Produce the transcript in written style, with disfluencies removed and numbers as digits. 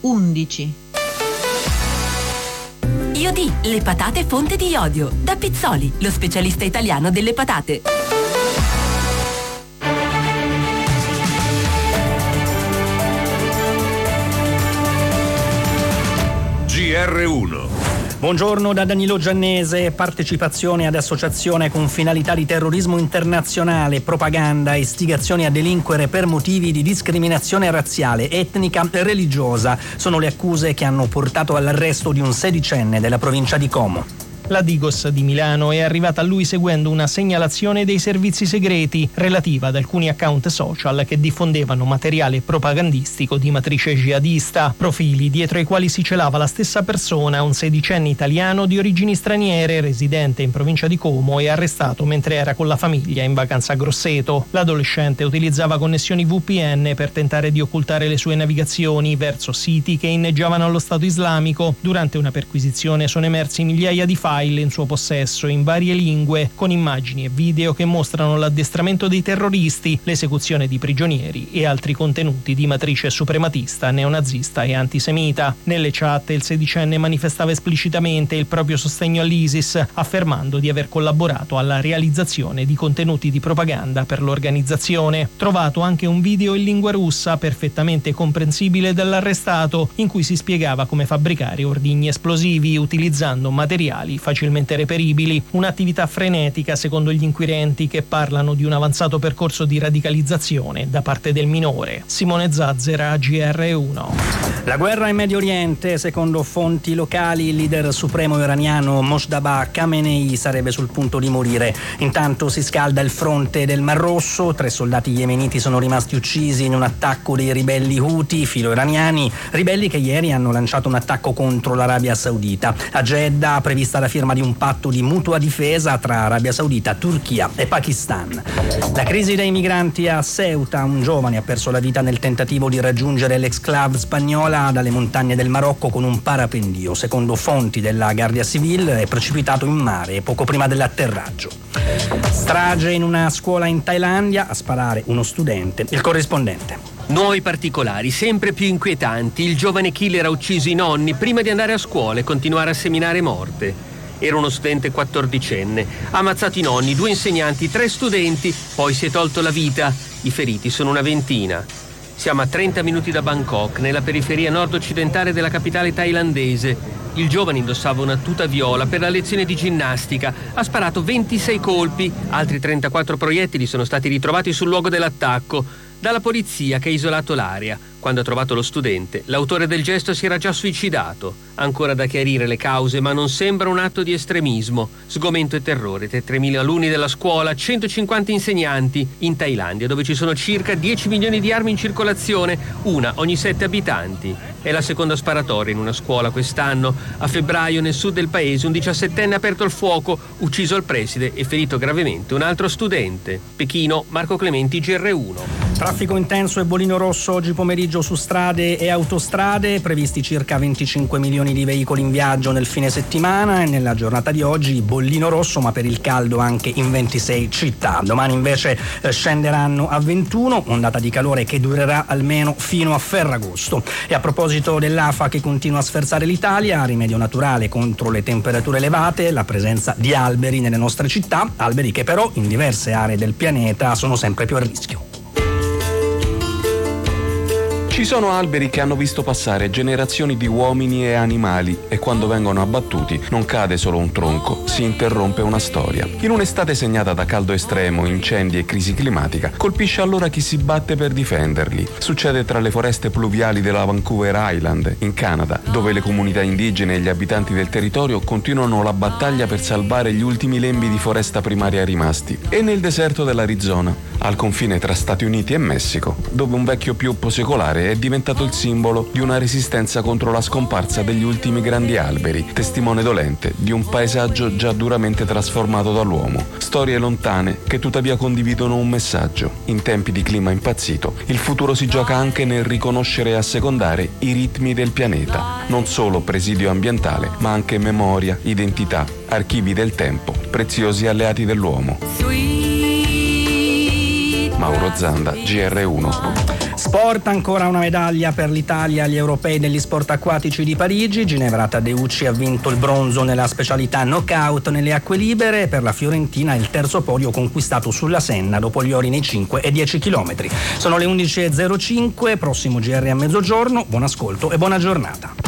11. Iodi, le patate fonte di iodio. Da Pizzoli, lo specialista italiano delle patate. GR1. Buongiorno da Danilo Giannese. Partecipazione ad associazione con finalità di terrorismo internazionale, propaganda e istigazione a delinquere per motivi di discriminazione razziale, etnica e religiosa sono le accuse che hanno portato all'arresto di un sedicenne della provincia di Como. La Digos di Milano è arrivata a lui seguendo una segnalazione dei servizi segreti relativa ad alcuni account social che diffondevano materiale propagandistico di matrice jihadista, profili dietro ai quali si celava la stessa persona, un sedicenne italiano di origini straniere residente in provincia di Como e arrestato mentre era con la famiglia in vacanza a Grosseto. L'adolescente utilizzava connessioni VPN per tentare di occultare le sue navigazioni verso siti che inneggiavano allo Stato islamico. Durante una perquisizione sono emersi migliaia di file in suo possesso in varie lingue, con immagini e video che mostrano l'addestramento dei terroristi, l'esecuzione di prigionieri e altri contenuti di matrice suprematista, neonazista e antisemita. Nelle chat il sedicenne manifestava esplicitamente il proprio sostegno all'ISIS, affermando di aver collaborato alla realizzazione di contenuti di propaganda per l'organizzazione. Trovato anche un video in lingua russa perfettamente comprensibile dall'arrestato, in cui si spiegava come fabbricare ordigni esplosivi utilizzando materiali facilmente reperibili, un'attività frenetica secondo gli inquirenti che parlano di un avanzato percorso di radicalizzazione da parte del minore. Simone Zazzera, GR1. La guerra in Medio Oriente, secondo fonti locali, il leader supremo iraniano Mojtaba Khamenei sarebbe sul punto di morire. Intanto si scalda il fronte del Mar Rosso, 3 soldati yemeniti sono rimasti uccisi in un attacco dei ribelli Houthi filo-iraniani, ribelli che ieri hanno lanciato un attacco contro l'Arabia Saudita. A Jeddah prevista la firma di un patto di mutua difesa tra Arabia Saudita, Turchia e Pakistan. La crisi dei migranti a Ceuta, un giovane ha perso la vita nel tentativo di raggiungere l'exclave spagnola dalle montagne del Marocco con un parapendio. Secondo fonti della Guardia Civile è precipitato in mare poco prima dell'atterraggio. Strage in una scuola in Thailandia, a sparare uno studente. Il corrispondente. Nuovi particolari, sempre più inquietanti. Il giovane killer ha ucciso i nonni prima di andare a scuola e continuare a seminare morte. Era uno studente 14enne. Ha ammazzato i nonni, 2 insegnanti, 3 studenti, poi si è tolto la vita. I feriti sono una ventina. Siamo a 30 minuti da Bangkok, nella periferia nord-occidentale della capitale thailandese. Il giovane indossava una tuta viola per la lezione di ginnastica. Ha sparato 26 colpi. Altri 34 proiettili sono stati ritrovati sul luogo dell'attacco dalla polizia che ha isolato l'area. Quando ha trovato lo studente, l'autore del gesto si era già suicidato. Ancora da chiarire le cause, ma non sembra un atto di estremismo. Sgomento e terrore tra 3.000 alunni della scuola, 150 insegnanti in Thailandia, dove ci sono circa 10 milioni di armi in circolazione, una ogni 7 abitanti. È la seconda sparatoria in una scuola quest'anno. A febbraio nel sud del paese un 17enne ha aperto il fuoco, ucciso il preside e ferito gravemente un altro studente. Pechino, Marco Clementi, GR1. Traffico intenso e bollino rosso oggi pomeriggio su strade e autostrade, previsti circa 25 milioni di veicoli in viaggio nel fine settimana e nella giornata di oggi bollino rosso ma per il caldo anche in 26 città. Domani invece scenderanno a 21, ondata di calore che durerà almeno fino a Ferragosto. E a proposito dell'afa che continua a sferzare l'Italia, rimedio naturale contro le temperature elevate, la presenza di alberi nelle nostre città, alberi che però in diverse aree del pianeta sono sempre più a rischio. Ci sono alberi che hanno visto passare generazioni di uomini e animali e quando vengono abbattuti non cade solo un tronco, si interrompe una storia. In un'estate segnata da caldo estremo, incendi e crisi climatica, colpisce allora chi si batte per difenderli. Succede tra le foreste pluviali della Vancouver Island, in Canada, dove le comunità indigene e gli abitanti del territorio continuano la battaglia per salvare gli ultimi lembi di foresta primaria rimasti, e nel deserto dell'Arizona, al confine tra Stati Uniti e Messico, dove un vecchio pioppo secolare è diventato il simbolo di una resistenza contro la scomparsa degli ultimi grandi alberi, testimone dolente di un paesaggio già duramente trasformato dall'uomo. Storie lontane che tuttavia condividono un messaggio. In tempi di clima impazzito, il futuro si gioca anche nel riconoscere e assecondare i ritmi del pianeta. Non solo presidio ambientale, ma anche memoria, identità, archivi del tempo, preziosi alleati dell'uomo. Mauro Zanda, GR1. Sport, ancora una medaglia per l'Italia agli europei degli sport acquatici di Parigi. Ginevra Taddeucci ha vinto il bronzo nella specialità knockout nelle acque libere. Per la Fiorentina il terzo podio conquistato sulla Senna dopo gli ori nei 5 e 10 km. Sono le 11.05, prossimo GR a mezzogiorno. Buon ascolto e buona giornata.